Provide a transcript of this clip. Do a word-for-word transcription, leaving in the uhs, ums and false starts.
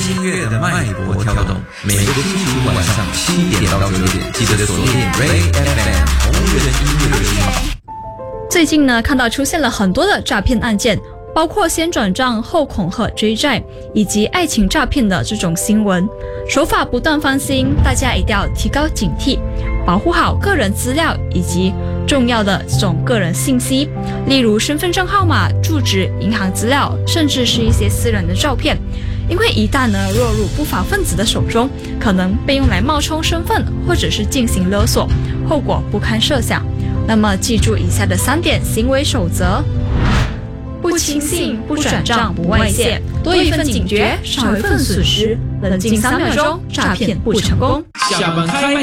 新月的脉搏跳动，每个星期五晚上七点到九点，记得锁定 Ray F M 红人音乐日报。 最近呢，看到出现了很多的诈骗案件，包括先转账后恐吓追债，以及爱情诈骗的这种新闻，手法不断翻新，大家一定要提高警惕，保护好个人资料以及重要的这种个人信息，例如身份证号码、住址、银行资料，甚至是一些私人的照片。因为一旦呢落入不法分子的手中，可能被用来冒充身份，或者是进行勒索，后果不堪设想。那么记住以下的三点行为守则：不轻信、不转账、不外泄，多一份警觉，少一份损失，冷静三秒钟，诈骗不成功。 下班开麦。